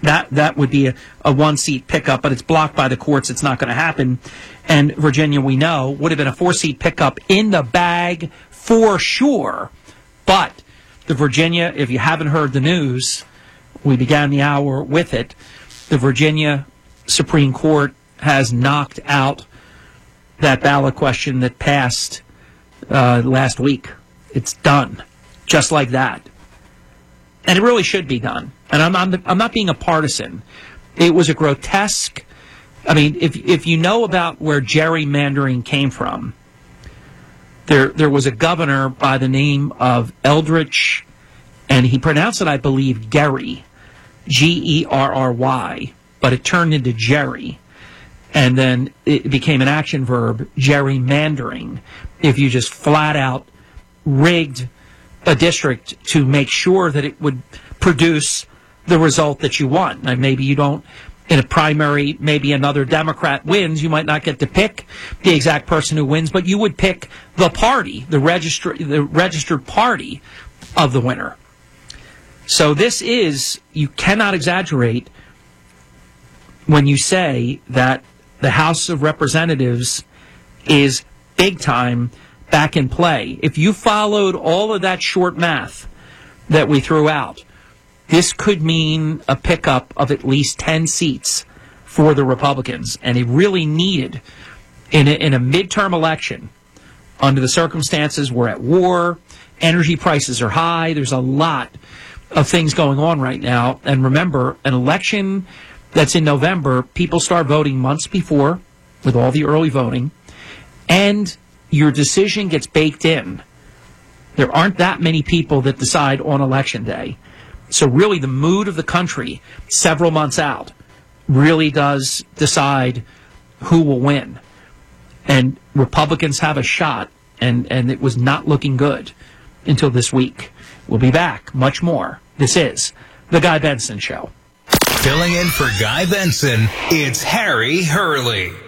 That would be a one-seat pickup, but it's blocked by the courts. It's not going to happen. And Virginia, we know, would have been a 4-seat pickup in the bag for sure. But the Virginia, if you haven't heard the news, we began the hour with it. The Virginia Supreme Court has knocked out that ballot question that passed last week. It's done, just like that. And it really should be done. And I'm not being a partisan. It was a grotesque. I mean, if you know about where gerrymandering came from, there was a governor by the name of Eldridge, and he pronounced it, I believe, Gerry, Gerry, but it turned into Jerry. And then it became an action verb, gerrymandering, if you just flat out rigged a district to make sure that it would produce the result that you want. And maybe you don't, in a primary, maybe another Democrat wins, you might not get to pick the exact person who wins, but you would pick the party, the registered party of the winner. So this is, you cannot exaggerate when you say that the House of Representatives is big time back in play. If you followed all of that short math that we threw out, this could mean a pickup of at least 10 seats for the Republicans. And it really needed, in a midterm election, under the circumstances, we're at war, energy prices are high, there's a lot of things going on right now. And remember, an election that's in November, people start voting months before with all the early voting, and your decision gets baked in. There aren't that many people that decide on Election Day. So really the mood of the country several months out really does decide who will win. And Republicans have a shot, and it was not looking good until this week. We'll be back. Much more. This is The Guy Benson Show. Filling in for Guy Benson, it's Harry Hurley.